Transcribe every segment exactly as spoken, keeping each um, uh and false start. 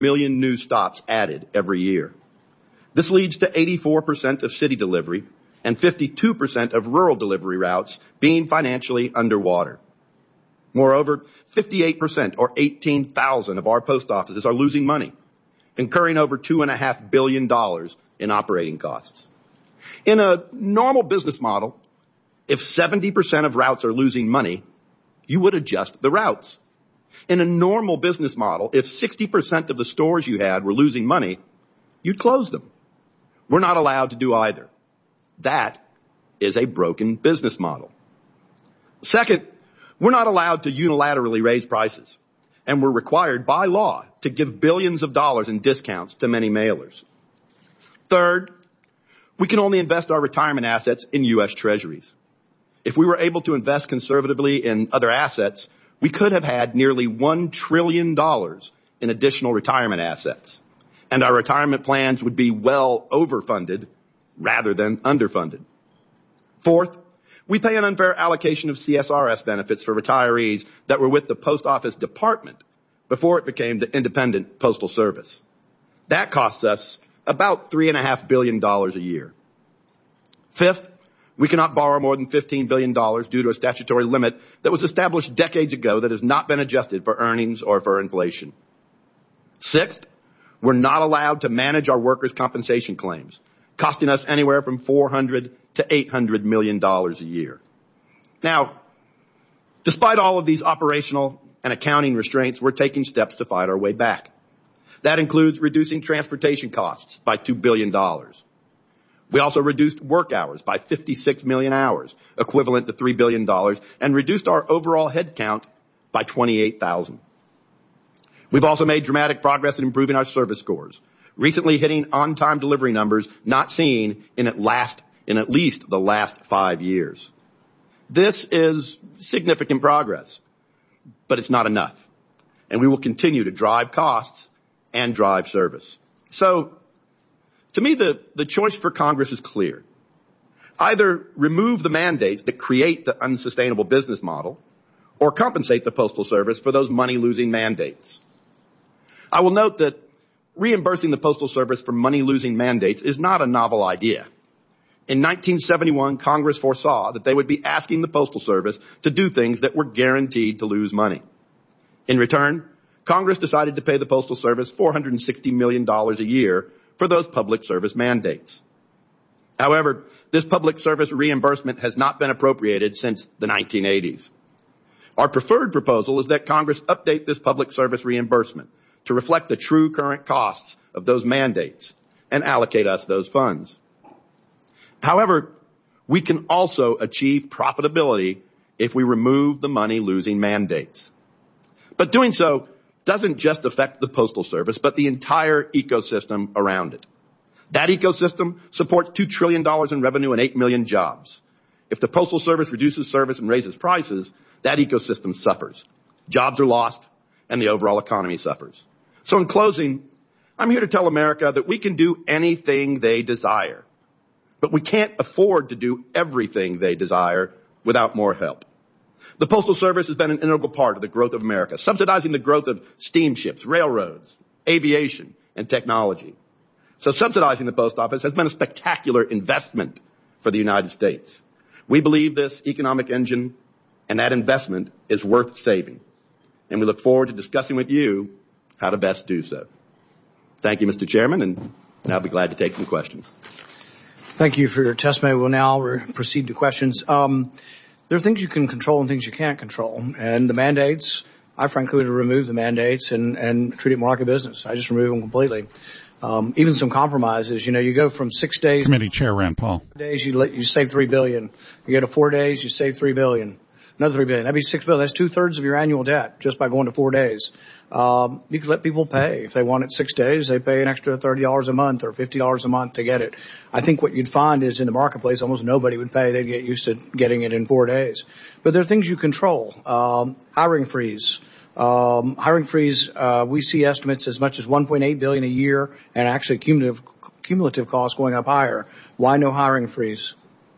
million new stops added every year. This leads to eighty-four percent of city delivery and fifty-two percent of rural delivery routes being financially underwater. Moreover, fifty-eight percent or eighteen thousand of our post offices are losing money, incurring over two point five billion dollars in operating costs. In a normal business model, if seventy percent of routes are losing money, you would adjust the routes. In a normal business model, if sixty percent of the stores you had were losing money, you'd close them. We're not allowed to do either. That is a broken business model. Second, we're not allowed to unilaterally raise prices, and we're required by law to give billions of dollars in discounts to many mailers. Third, we can only invest our retirement assets in U S Treasuries. If we were able to invest conservatively in other assets, we could have had nearly one trillion dollars in additional retirement assets, and our retirement plans would be well overfunded rather than underfunded. Fourth, we pay an unfair allocation of C S R S benefits for retirees that were with the Post Office Department before it became the Independent Postal Service. That costs us about three and a half billion dollars a year. Fifth, we cannot borrow more than fifteen billion dollars due to a statutory limit that was established decades ago that has not been adjusted for earnings or for inflation. Sixth, we're not allowed to manage our workers' compensation claims, costing us anywhere from four hundred to eight hundred million dollars a year. Now, despite all of these operational and accounting restraints, we're taking steps to fight our way back. That includes reducing transportation costs by two billion dollars. We also reduced work hours by fifty-six million hours, equivalent to three billion dollars, and reduced our overall headcount by twenty-eight thousand. We've also made dramatic progress in improving our service scores, recently hitting on-time delivery numbers not seen in at, last, in at least the last five years. This is significant progress, but it's not enough, and we will continue to drive costs and drive service. So, to me, the, the choice for Congress is clear. Either remove the mandates that create the unsustainable business model, or compensate the Postal Service for those money-losing mandates. I will note that reimbursing the Postal Service for money-losing mandates is not a novel idea. In nineteen seventy-one, Congress foresaw that they would be asking the Postal Service to do things that were guaranteed to lose money. In return, Congress decided to pay the Postal Service four hundred sixty million dollars a year for those public service mandates. However, this public service reimbursement has not been appropriated since the nineteen eighties. Our preferred proposal is that Congress update this public service reimbursement to reflect the true current costs of those mandates and allocate us those funds. However, we can also achieve profitability if we remove the money-losing mandates. But doing so doesn't just affect the Postal Service, but the entire ecosystem around it. That ecosystem supports two trillion dollars in revenue and eight million jobs. If the Postal Service reduces service and raises prices, that ecosystem suffers. Jobs are lost, and the overall economy suffers. So in closing, I'm here to tell America that we can do anything they desire, but we can't afford to do everything they desire without more help. The Postal Service has been an integral part of the growth of America, subsidizing the growth of steamships, railroads, aviation, and technology. So subsidizing the Post Office has been a spectacular investment for the United States. We believe this economic engine and that investment is worth saving. And we look forward to discussing with you how to best do so. Thank you, Mister Chairman, and I'll be glad to take some questions. Thank you for your testimony. We'll now re- proceed to questions. Um, There are things you can control and things you can't control. And the mandates, I frankly would remove the mandates and, and treat it more like a business. I just remove them completely. Um, even some compromises, you know, you go from six days. Committee Chair Rand Paul. Days, you, let, you save three billion dollars. You go to four days, you save three billion dollars. Another three billion dollars. That'd be six billion dollars. That's two-thirds of your annual debt just by going to four days. Um, you can let people pay. If they want it six days, they pay an extra thirty dollars a month or fifty dollars a month to get it. I think what you'd find is in the marketplace, almost nobody would pay. They'd get used to getting it in four days. But there are things you control. Um, hiring freeze. Um, hiring freeze, uh, we see estimates as much as one point eight billion dollars a year and actually cumulative, cumulative costs going up higher. Why no hiring freeze?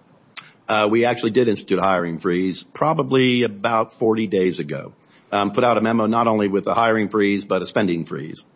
Uh, we actually did institute a hiring freeze probably about forty days ago. Um, put out a memo not only with a hiring freeze, but a spending freeze.